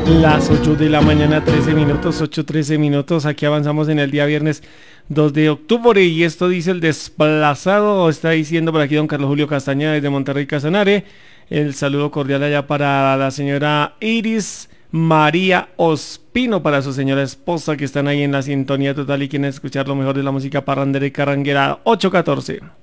Las 8 de la mañana, 13 minutos, 8:13 minutos. Aquí avanzamos en el día viernes 2 de octubre. Y esto dice el desplazado. Está diciendo por aquí don Carlos Julio Castañeda desde Monterrey Casanare. El saludo cordial allá para la señora Iris María Ospino, para su señora esposa, que están ahí en la sintonía total y quieren escuchar lo mejor de la música parrandera y carranguera. 8:14.